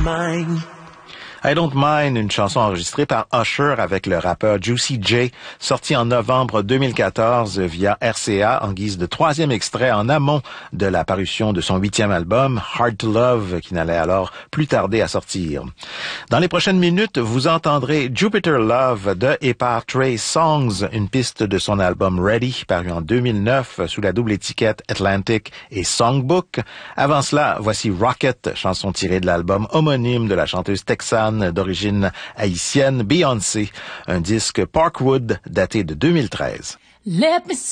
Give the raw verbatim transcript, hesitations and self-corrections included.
mind. I Don't Mind, une chanson enregistrée par Usher avec le rappeur Juicy J, sortie en novembre deux mille quatorze via R C A en guise de troisième extrait en amont de la parution de son huitième album, Hard to Love, qui n'allait alors plus tarder à sortir. Dans les prochaines minutes, vous entendrez Jupiter Love de et par Trey Songz, une piste de son album Ready, paru en deux mille neuf sous la double étiquette Atlantic et Songbook. Avant cela, voici Rocket, chanson tirée de l'album homonyme de la chanteuse texane d'origine haïtienne Beyoncé, un disque Parkwood daté de deux mille treize. Let me